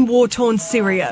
in war-torn Syria.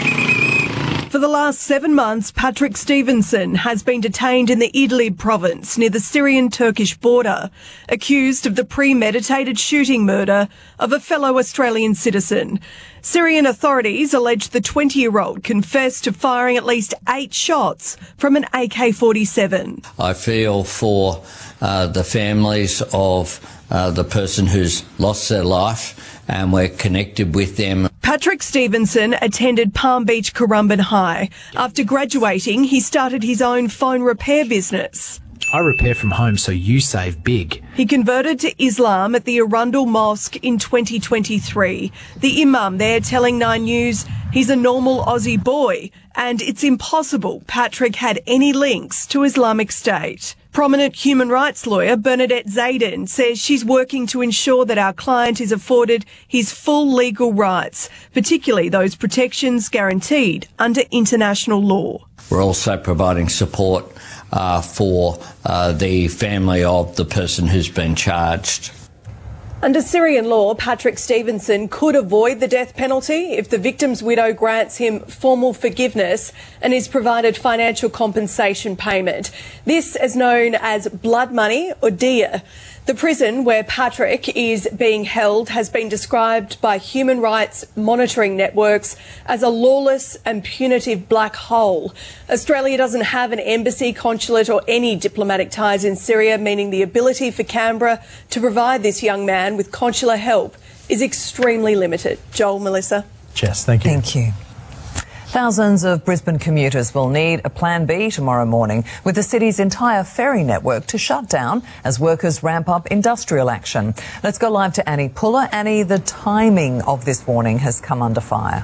For the last 7 months, Patrick Stevenson has been detained in the Idlib province near the Syrian-Turkish border, accused of the premeditated shooting murder of a fellow Australian citizen. Syrian authorities allege the 20-year-old confessed to firing at least 8 shots from an AK-47. I feel for the families of the person who's lost their life, and we're connected with them. Patrick Stevenson attended Palm Beach Currumbin High. After graduating, he started his own phone repair business. I repair from home, so you save big. He converted to Islam at the Arundel Mosque in 2023. The imam there telling Nine News he's a normal Aussie boy and it's impossible Patrick had any links to Islamic State. Prominent human rights lawyer Bernadette Zayden says she's working to ensure that our client is afforded his full legal rights, particularly those protections guaranteed under international law. We're also providing support for the family of the person who's been charged. Under Syrian law, Patrick Stevenson could avoid the death penalty if the victim's widow grants him formal forgiveness and is provided financial compensation payment. This is known as blood money or dia. The prison where Patrick is being held has been described by human rights monitoring networks as a lawless and punitive black hole. Australia doesn't have an embassy, consulate or any diplomatic ties in Syria, meaning the ability for Canberra to provide this young man with consular help is extremely limited. Joel, Melissa. Jess, thank you. Thank you. Thousands of Brisbane commuters will need a plan B tomorrow morning, with the city's entire ferry network to shut down as workers ramp up industrial action. Let's go live to Annie Puller. Annie, the timing of this warning has come under fire.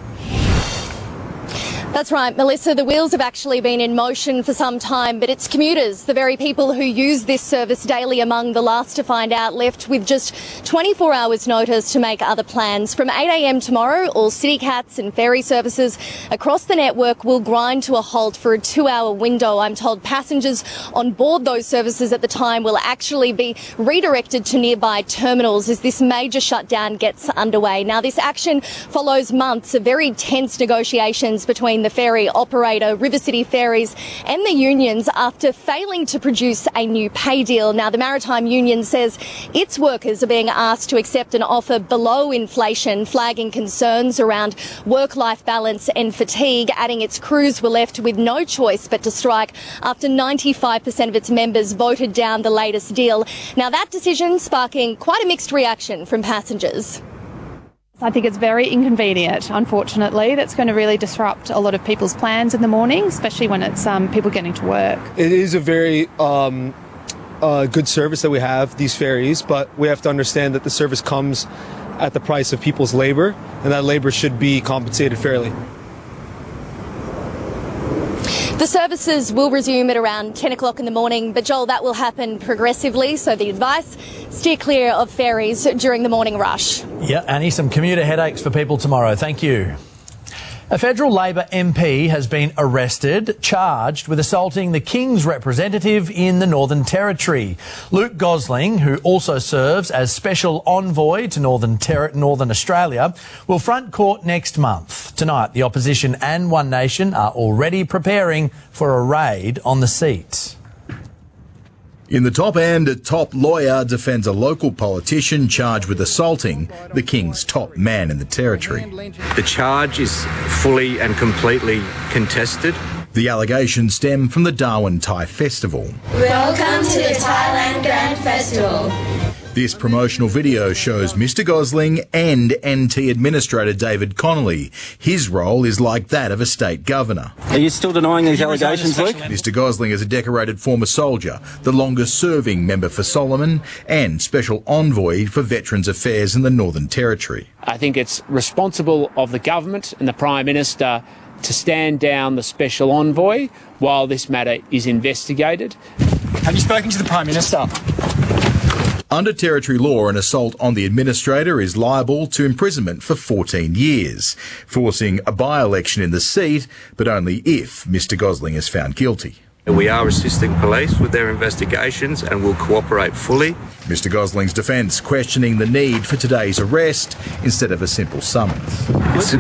That's right, Melissa. The wheels have actually been in motion for some time, but it's commuters, the very people who use this service daily, among the last to find out, left with just 24 hours notice to make other plans. From 8 a.m. tomorrow, all CityCats and ferry services across the network will grind to a halt for a 2-hour window. I'm told passengers on board those services at the time will actually be redirected to nearby terminals as this major shutdown gets underway. Now, this action follows months of very tense negotiations between the ferry operator, River City Ferries, and the unions after failing to produce a new pay deal. Now, the Maritime Union says its workers are being asked to accept an offer below inflation, flagging concerns around work-life balance and fatigue, adding its crews were left with no choice but to strike after 95% of its members voted down the latest deal. Now, that decision sparking quite a mixed reaction from passengers. I think it's very inconvenient, unfortunately. That's going to really disrupt a lot of people's plans in the morning, especially when it's people getting to work. It is a very good service that we have, these ferries, but we have to understand that the service comes at the price of people's labour, and that labour should be compensated fairly. The services will resume at around 10 o'clock in the morning, but Joel, that will happen progressively, so the advice, steer clear of ferries during the morning rush. Yeah, Annie, some commuter headaches for people tomorrow. Thank you. A federal Labor MP has been arrested, charged with assaulting the King's representative in the Northern Territory. Luke Gosling, who also serves as Special Envoy to Northern Australia, will front court next month. Tonight, the opposition and One Nation are already preparing for a raid on the seat. In the top end, a top lawyer defends a local politician charged with assaulting the King's top man in the Territory. The charge is fully and completely contested. The allegations stem from the Darwin Thai Festival. Welcome to the Thailand Grand Festival. This promotional video shows Mr Gosling and NT Administrator David Connolly. His role is like that of a state governor. Are you still denying these allegations, Luke? Mr Gosling is a decorated former soldier, the longest-serving member for Solomon, and Special Envoy for Veterans Affairs in the Northern Territory. I think it's responsible of the government and the Prime Minister to stand down the Special Envoy while this matter is investigated. Have you spoken to the Prime Minister? Under Territory law, an assault on the Administrator is liable to imprisonment for 14 years, forcing a by-election in the seat, but only if Mr Gosling is found guilty. We are assisting police with their investigations and will cooperate fully. Mr Gosling's defence questioning the need for today's arrest instead of a simple summons.